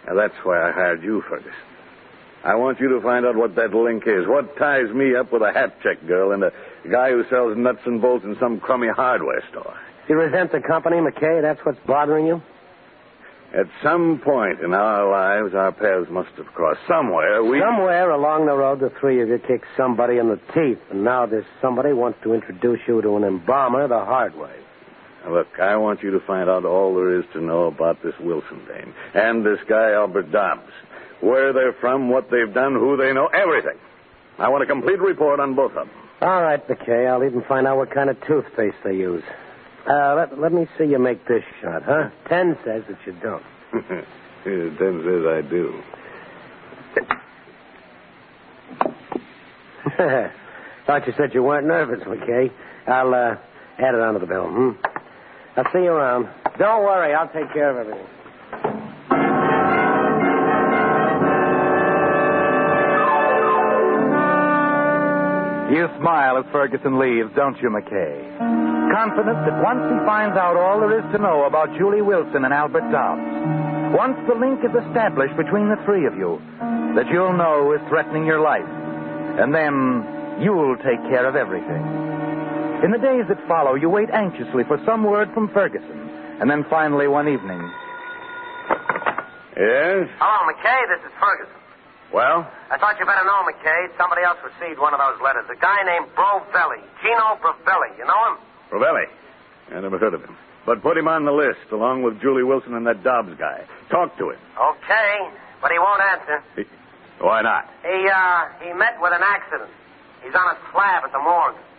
Now, that's why I hired you, Ferguson. I want you to find out what that link is. What ties me up with a hat check girl and a guy who sells nuts and bolts in some crummy hardware store. You resent the company, McKay? That's what's bothering you? At some point in our lives, our paths must have crossed. Somewhere along the road, the three of you kicked somebody in the teeth, and now this somebody wants to introduce you to an embalmer the hard way. Now, look, I want you to find out all there is to know about this Wilson dame and this guy, Albert Dobbs. Where they're from, what they've done, who they know, everything. I want a complete report on both of them. All right, McKay. I'll even find out what kind of toothpaste they use. Let me see you make this shot, huh? 10 says that you don't. 10 says I do. Thought you said you weren't nervous, McKay. I'll add it onto the bill, I'll see you around. Don't worry, I'll take care of everything. You smile as Ferguson leaves, don't you, McKay? Confident that once he finds out all there is to know about Julie Wilson and Albert Dobbs, once the link is established between the three of you that you'll know is threatening your life, and then you'll take care of everything. In the days that follow, you wait anxiously for some word from Ferguson, and then finally one evening... Yes? Hello, McKay. This is Ferguson. Well? I thought you better know, McKay. Somebody else received one of those letters. A guy named Brovelli. Gino Brovelli. You know him? Brovelli? I never heard of him. But put him on the list, along with Julie Wilson and that Dobbs guy. Talk to him. Okay, but he won't answer. Why not? He met with an accident. He's on a slab at the morgue.